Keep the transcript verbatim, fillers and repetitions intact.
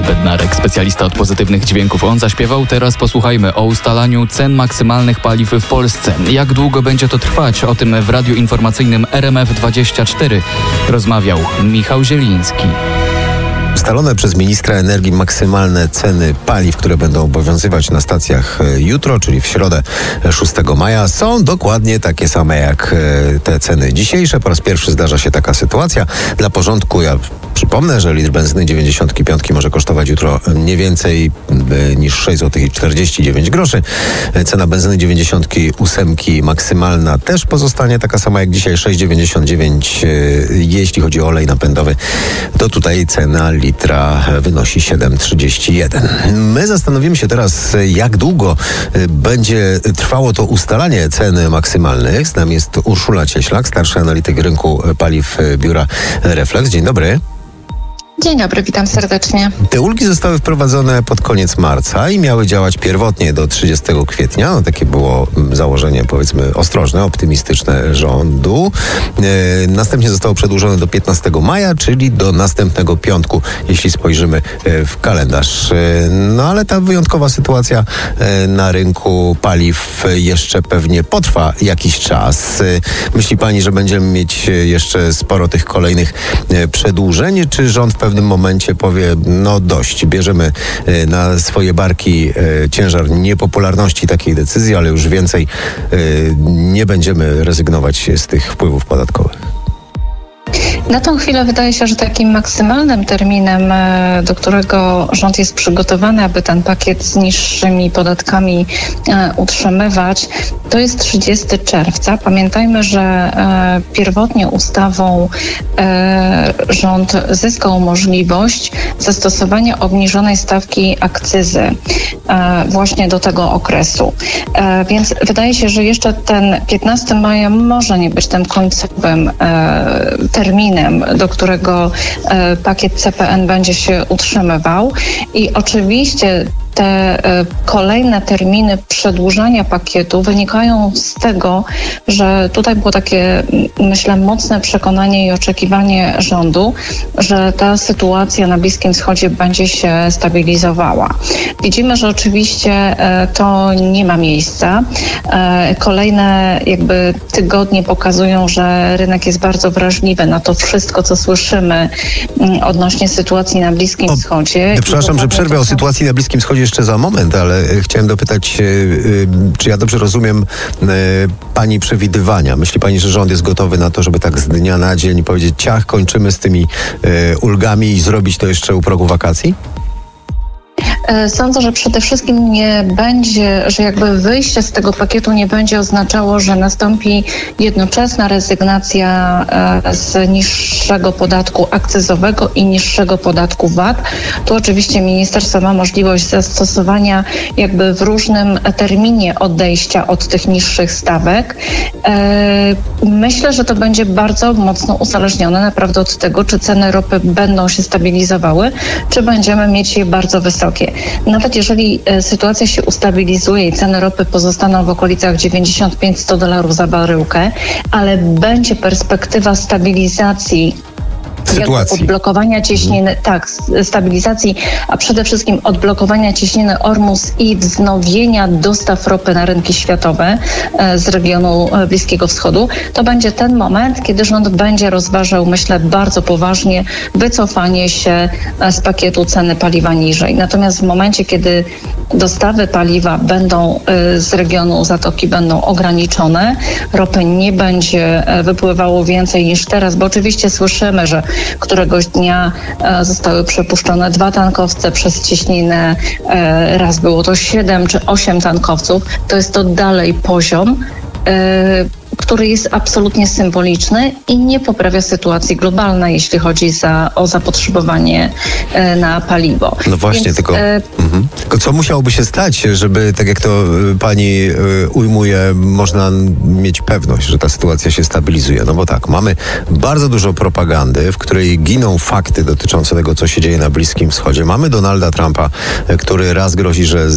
Bednarek, specjalista od pozytywnych dźwięków. On zaśpiewał. Teraz posłuchajmy o ustalaniu cen maksymalnych paliw w Polsce. Jak długo będzie to trwać? O tym w radiu informacyjnym R M F dwadzieścia cztery rozmawiał Michał Zieliński. Ustalone przez ministra energii maksymalne ceny paliw, które będą obowiązywać na stacjach jutro, czyli w środę szóstego maja, są dokładnie takie same jak te ceny dzisiejsze. Po raz pierwszy zdarza się taka sytuacja. Dla porządku ja przypomnę, że litr benzyny dziewięćdziesiąt pięć może kosztować jutro nie więcej niż sześć złotych czterdzieści dziewięć groszy. Cena benzyny dziewięćdziesiąt osiem maksymalna też pozostanie taka sama jak dzisiaj, sześć dziewięćdziesiąt dziewięć. Jeśli chodzi o olej napędowy, to tutaj cena litra wynosi siedem trzydzieści jeden. My zastanowimy się teraz, jak długo będzie trwało to ustalanie cen maksymalnych. Z nami jest Urszula Cieślak, starszy analityk rynku paliw Biura Reflex. Dzień dobry. Dzień dobry, witam serdecznie. Te ulgi zostały wprowadzone pod koniec marca i miały działać pierwotnie do trzydziestego kwietnia. No, takie było założenie, powiedzmy, ostrożne, optymistyczne rządu. E, następnie zostało przedłużone do piętnastego maja, czyli do następnego piątku, jeśli spojrzymy w kalendarz. E, no ale ta wyjątkowa sytuacja e, na rynku paliw jeszcze pewnie potrwa jakiś czas. E, myśli pani, że będziemy mieć jeszcze sporo tych kolejnych e, przedłużeń, czy rząd w pewnym momencie powie, no dość, bierzemy na swoje barki ciężar niepopularności takiej decyzji, ale już więcej nie będziemy rezygnować z tych wpływów podatkowych? Na tą chwilę wydaje się, że takim maksymalnym terminem, do którego rząd jest przygotowany, aby ten pakiet z niższymi podatkami utrzymywać, to jest trzydziestego czerwca. Pamiętajmy, że pierwotnie ustawą rząd zyskał możliwość zastosowania obniżonej stawki akcyzy właśnie do tego okresu. Więc wydaje się, że jeszcze ten piętnastego maja może nie być tym końcowym terminem, do którego e, pakiet C P N będzie się utrzymywał. I oczywiście te e, kolejne terminy przedłużania pakietu wynikają z tego, że tutaj było takie, myślę, mocne przekonanie i oczekiwanie rządu, że ta sytuacja na Bliskim Wschodzie będzie się stabilizowała. Widzimy, że oczywiście e, to nie ma miejsca. E, kolejne jakby tygodnie pokazują, że rynek jest bardzo wrażliwy na to wszystko, co słyszymy m, odnośnie sytuacji na Bliskim o, Wschodzie. Przepraszam, że przerwę o sytuacji na Bliskim Wschodzie jeszcze za moment, ale chciałem dopytać, czy ja dobrze rozumiem pani przewidywania? Myśli pani, że rząd jest gotowy na to, żeby tak z dnia na dzień powiedzieć, ciach, kończymy z tymi ulgami i zrobić to jeszcze u progu wakacji? Sądzę, że przede wszystkim nie będzie, że jakby wyjście z tego pakietu nie będzie oznaczało, że nastąpi jednoczesna rezygnacja z niższego podatku akcyzowego i niższego podatku V A T. Tu oczywiście ministerstwo ma możliwość zastosowania jakby w różnym terminie odejścia od tych niższych stawek. Myślę, że to będzie bardzo mocno uzależnione naprawdę od tego, czy ceny ropy będą się stabilizowały, czy będziemy mieć je bardzo wysokie. Nawet jeżeli e, sytuacja się ustabilizuje i ceny ropy pozostaną w okolicach dziewięćdziesiąt pięć do stu dolarów za baryłkę, ale będzie perspektywa stabilizacji sytuacji. Odblokowania cieśniny, mhm. tak, stabilizacji, a przede wszystkim odblokowania cieśniny Ormus i wznowienia dostaw ropy na rynki światowe e, z regionu e, Bliskiego Wschodu, to będzie ten moment, kiedy rząd będzie rozważał, myślę, bardzo poważnie wycofanie się e, z pakietu ceny paliwa niżej. Natomiast w momencie, kiedy dostawy paliwa będą e, z regionu Zatoki będą ograniczone, ropy nie będzie e, wypływało więcej niż teraz, bo oczywiście słyszymy, że któregoś dnia e, zostały przepuszczone dwa tankowce przez cieśninę, e, raz było to siedem czy osiem tankowców. To jest to dalej poziom, e, który jest absolutnie symboliczny i nie poprawia sytuacji globalnej, jeśli chodzi za, o zapotrzebowanie e, na paliwo. No właśnie, Więc, tylko, e, mhm. tylko co musiałoby się stać, żeby, tak jak to y, pani y, ujmuje, można mieć pewność, że ta sytuacja się stabilizuje? No bo tak, mamy bardzo dużo propagandy, w której giną fakty dotyczące tego, co się dzieje na Bliskim Wschodzie. Mamy Donalda Trumpa, który raz grozi, że